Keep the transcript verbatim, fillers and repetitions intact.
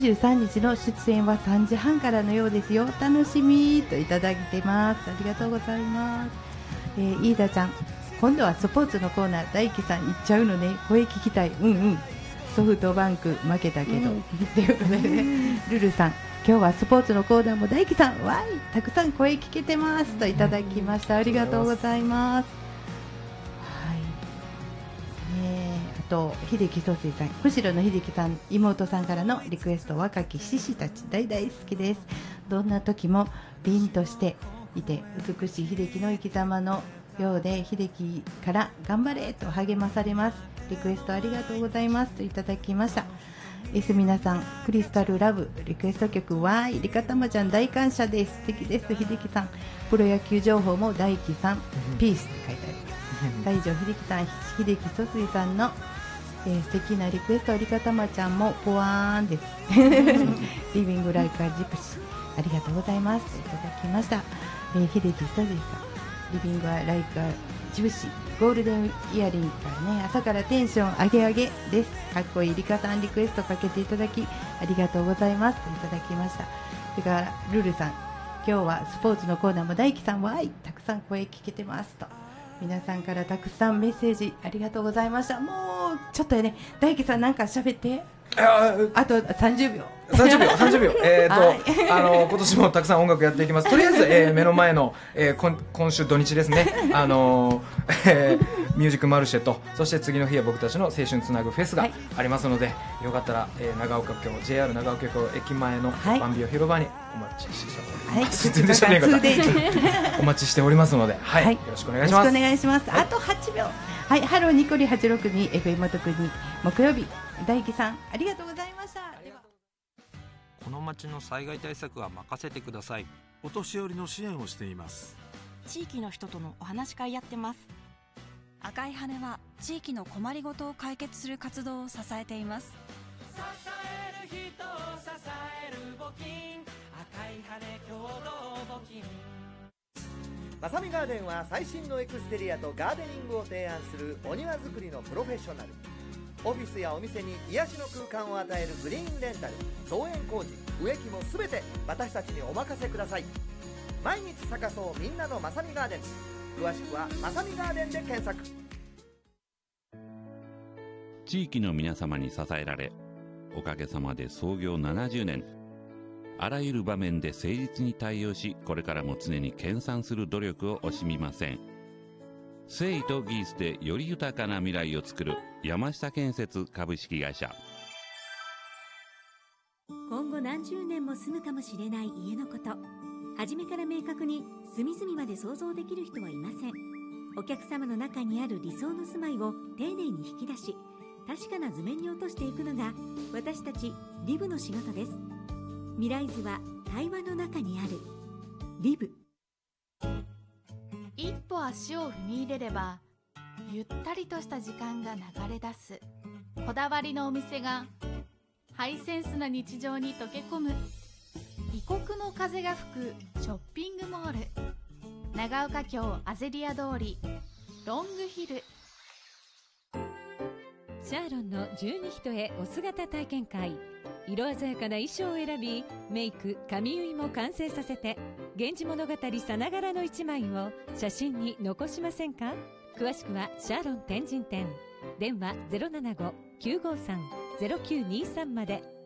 じゅうさんにちの出演はさんじはんからのようですよ。楽しみといただいてます。ありがとうございます。えー、飯田ちゃん、今度はスポーツのコーナー、大輝さん行っちゃうのね。声聞きたい。うんうん。ソフトバンク負けたけど、うん、ということでね、ルルさん、今日はスポーツのコーナーも大輝さん、わい、たくさん声聞けてますといただきました。ありがとうございます。はい。ね、あと秀樹総帥さん、釧路の秀樹さん、妹さんからのリクエスト、若き獅子たち大大好きです。どんな時も凛としていて美しい秀樹の生き様のようで、秀樹から頑張れと励まされます。リクエストありがとうございますといただきました。エス皆さん、クリスタルラブリクエスト曲わーい、リカタマちゃん大感謝です。素敵です。秀樹さん、プロ野球情報も大輝さんピースって書いてあります。西条秀樹さん、秀樹疎水さんの、えー、素敵なリクエスト、リカタマちゃんもポワーンですリビングライカジプシありがとうございますといただきました。えー、秀樹疎水さん、リビングライカジプシゴールデンイヤリングからね、朝からテンション上げ上げです。かっこいいリカさん、リクエストかけていただきありがとうございますといただきました。それからルルさん、今日はスポーツのコーナーも大輝さんわーい、たくさん声聞けてますと、皆さんからたくさんメッセージありがとうございました。もうちょっとね、大輝さんなんか喋って。あ, あとさんじゅうびょうさんじゅうびょうさんじゅうびょうえーと、はい、あの今年もたくさん音楽やっていきます。とりあえず、えー、目の前の、えー、今, 今週土日ですね、あのーえー、ミュージックマルシェと、そして次の日は僕たちの青春つなぐフェスがありますので、はい、よかったら、えー、長岡京 ジェイアール 長岡京駅前のバンビオ広場にお待ちしております、はい、全然しゃべれなかったお待ちしておりますので、はいはい、よろしくお願いします。よろしくお願いします、はい、あとはちびょう、はい、ハローニコリはちろくに エフエム 特に木曜日、大輝さんありがとうございました。ではこの町の災害対策は任せてください。 お年寄りの支援をしています。 地域の人とのお話し会やってます。赤い羽は地域の困りごとを解決する活動を支えています。 支える人を支える募金、赤い羽共同募金。 まさみガーデンは最新のエクステリアとガーデニングを提案するお庭作りのプロフェッショナル。オフィスやお店に癒しの空間を与えるグリーンレンタル、造園工事、植木も全て私たちにお任せください。毎日咲かそうみんなのまさみガーデン。詳しくはまさみガーデンで検索。 地域の皆様に支えられ、おかげさまで創業ななじゅうねん。あらゆる場面で誠実に対応し、これからも常に研鑽する努力を惜しみません。誠意と技術でより豊かな未来を作る山下建設株式会社。 今後何十年も住むかもしれない家のこと、初めから明確に隅々まで想像できる人はいません。お客様の中にある理想の住まいを丁寧に引き出し、確かな図面に落としていくのが私たちリブの仕事です。未来図は対話の中にある。リブ。 一歩足を踏み入れればゆったりとした時間が流れ出す、こだわりのお店がハイセンスな日常に溶け込む、異国の風が吹くショッピングモール、長岡京アゼリア通りロングヒル。 シャーロンの十二人へお姿体験会。色鮮やかな衣装を選び、メイク髪結いも完成させて、源氏物語さながらの一枚を写真に残しませんか。詳しくはシャーロン天神店、電話 ゼロななご きゅうごさん ゼロきゅうにさんまで。